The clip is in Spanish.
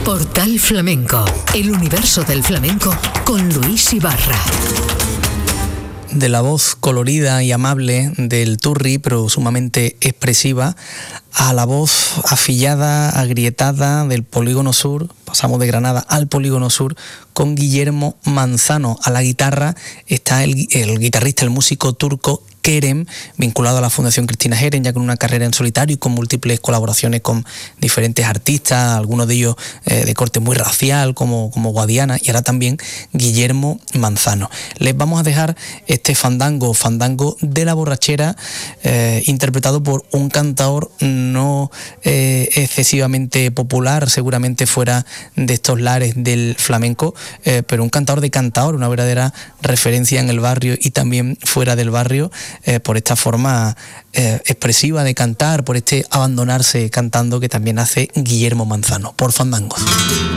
Portal Flamenco, el universo del flamenco con Luis Ibarra. De la voz colorida y amable del Turri, pero sumamente expresiva, a la voz afillada, agrietada del Polígono Sur, pasamos de Granada al Polígono Sur, con Guillermo Manzano. A la guitarra está el guitarrista, el músico turco Kerem, vinculado a la Fundación Cristina Jerez, ya con una carrera en solitario y con múltiples colaboraciones con diferentes artistas, algunos de ellos de corte muy racial, como Guadiana, y ahora también Guillermo Manzano. Les vamos a dejar este fandango de la borrachera, interpretado por un cantaor no excesivamente popular, seguramente fuera de estos lares del flamenco, pero un cantaor de cantaor, una verdadera referencia en el barrio y también fuera del barrio, por esta forma expresiva de cantar, por este abandonarse cantando que también hace Guillermo Manzano, por Fandangos.